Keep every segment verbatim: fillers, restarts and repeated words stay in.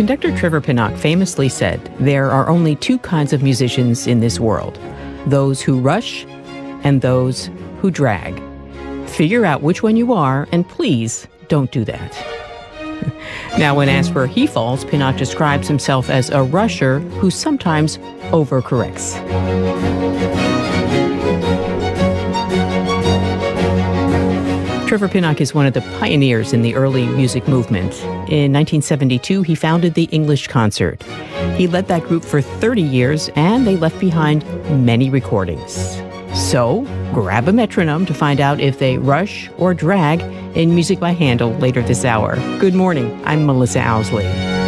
Conductor Trevor Pinnock famously said, "There are only two kinds of musicians in this world, those who rush and those who drag. Figure out which one you are, and please don't do that." Now, when asked where he falls, Pinnock describes himself as a rusher who sometimes overcorrects. Trevor Pinnock is one of the pioneers in the early music movement. In nineteen seventy-two, he founded the English Concert. He led that group for thirty years, and they left behind many recordings. So, grab a metronome to find out if they rush or drag in Music by Handel later this hour. Good morning. I'm Melissa Owsley.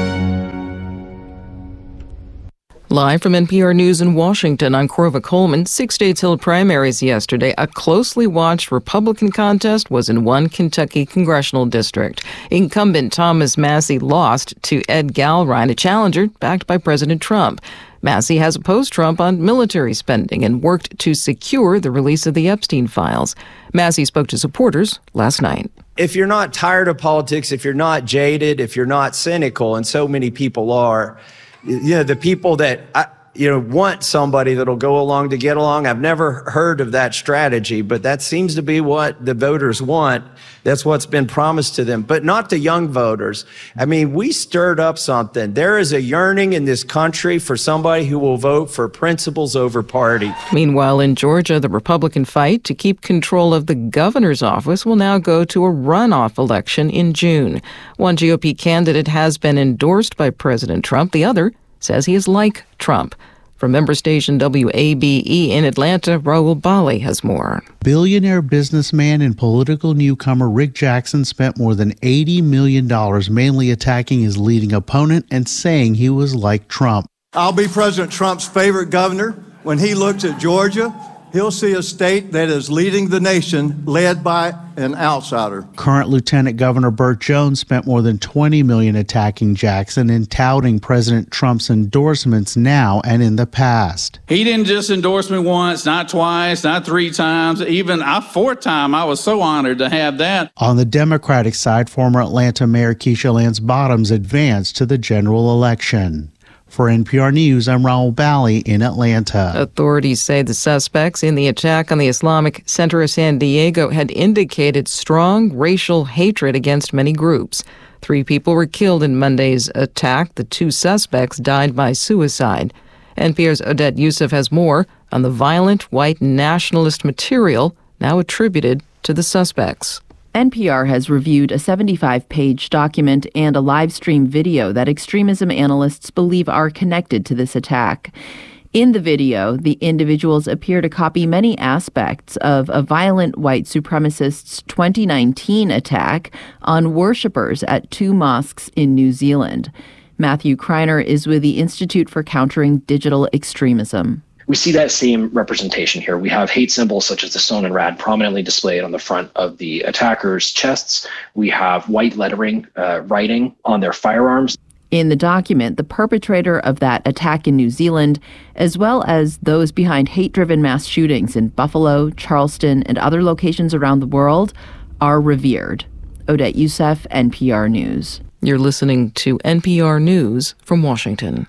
Live from N P R News in Washington, I'm Corva Coleman. Six states held primaries yesterday. A closely watched Republican contest was in one Kentucky congressional district. Incumbent Thomas Massie lost to Ed Galrine, a challenger backed by President Trump. Massie has opposed Trump on military spending and worked to secure the release of the Epstein files. Massie spoke to supporters last night. If you're not tired of politics, if you're not jaded, if you're not cynical, and so many people are, you know, the people that, I, you know, want somebody that'll go along to get along. I've never heard of that strategy, but that seems to be what the voters want. That's what's been promised to them, but not the young voters. I mean, we stirred up something. There is a yearning in this country for somebody who will vote for principles over party. Meanwhile, in Georgia, the Republican fight to keep control of the governor's office will now go to a runoff election in June. One G O P candidate has been endorsed by President Trump. The other says he is like Trump. From member station W A B E in Atlanta, Raul Bali has more. Billionaire businessman and political newcomer Rick Jackson spent more than eighty million dollars mainly attacking his leading opponent and saying he was like Trump. I'll be President Trump's favorite governor. When he looks at Georgia, he'll see a state that is leading the nation, led by an outsider. Current Lieutenant Governor Burt Jones spent more than twenty million dollars attacking Jackson and touting President Trump's endorsements now and in the past. He didn't just endorse me once, not twice, not three times, even a fourth time. I was so honored to have that. On the Democratic side, former Atlanta Mayor Keisha Lance Bottoms advanced to the general election. For N P R News, I'm Raul Bali in Atlanta. Authorities say the suspects in the attack on the Islamic Center of San Diego had indicated strong racial hatred against many groups. Three people were killed in Monday's attack. The two suspects died by suicide. N P R's Odette Youssef has more on the violent white nationalist material now attributed to the suspects. N P R has reviewed a seventy-five page document and a live stream video that extremism analysts believe are connected to this attack. In the video, the individuals appear to copy many aspects of a violent white supremacist's twenty nineteen attack on worshippers at two mosques in New Zealand. Matthew Kreiner is with the Institute for Countering Digital Extremism. We see that same representation here. We have hate symbols such as the Stone and Rad prominently displayed on the front of the attackers' chests. We have white lettering, uh, writing on their firearms. In the document, the perpetrator of that attack in New Zealand, as well as those behind hate-driven mass shootings in Buffalo, Charleston, and other locations around the world, are revered. Odette Youssef, N P R News. You're listening to N P R News from Washington.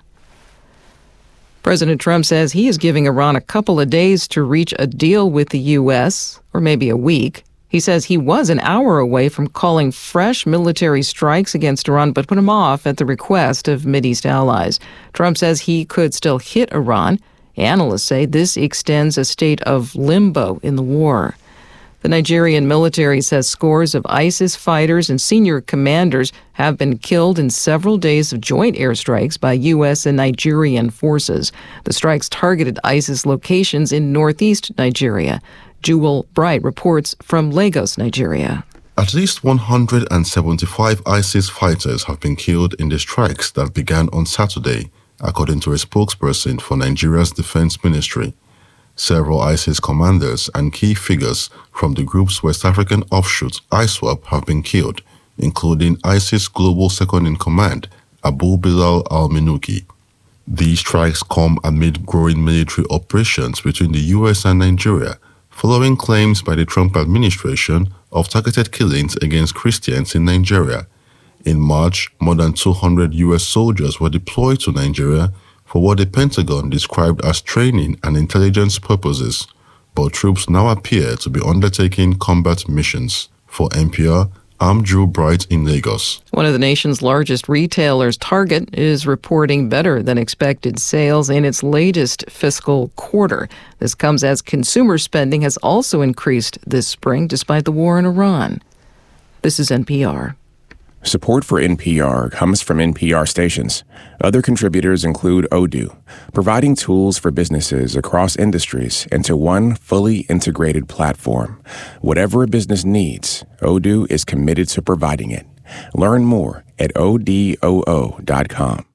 President Trump says he is giving Iran a couple of days to reach a deal with the U S, or maybe a week. He says he was an hour away from calling fresh military strikes against Iran, but put him off at the request of Mideast allies. Trump says he could still hit Iran. Analysts say this extends a state of limbo in the war. The Nigerian military says scores of ISIS fighters and senior commanders have been killed in several days of joint airstrikes by U S and Nigerian forces. The strikes targeted ISIS locations in northeast Nigeria. Jewel Bright reports from Lagos, Nigeria. At least one hundred seventy-five ISIS fighters have been killed in the strikes that began on Saturday, according to a spokesperson for Nigeria's defense ministry. Several ISIS commanders and key figures from the group's West African offshoot, ISWAP, have been killed, including ISIS Global Second-in-Command, Abu Bilal al-Minuki. These strikes come amid growing military operations between the U S and Nigeria, following claims by the Trump administration of targeted killings against Christians in Nigeria. In March, more than two hundred U S soldiers were deployed to Nigeria for what the Pentagon described as training and intelligence purposes, but troops now appear to be undertaking combat missions. For N P R, I'm Drew Bright in Lagos. One of the nation's largest retailers, Target, is reporting better than expected sales in its latest fiscal quarter. This comes as consumer spending has also increased this spring despite the war in Iran. This is N P R. Support for N P R comes from N P R stations. Other contributors include Odoo, providing tools for businesses across industries into one fully integrated platform. Whatever a business needs, Odoo is committed to providing it. Learn more at odoo dot com.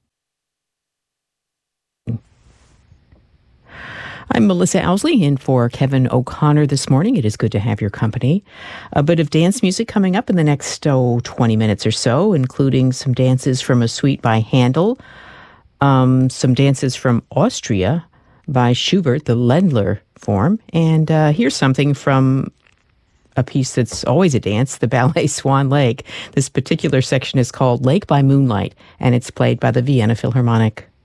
I'm Melissa Owsley in for Kevin O'Connor this morning. It is good to have your company. A bit of dance music coming up in the next, oh, twenty minutes or so, including some dances from a suite by Handel, um, some dances from Austria by Schubert, the Ländler form, and uh, here's something from a piece that's always a dance, the ballet Swan Lake. This particular section is called Lake by Moonlight, and it's played by the Vienna Philharmonic.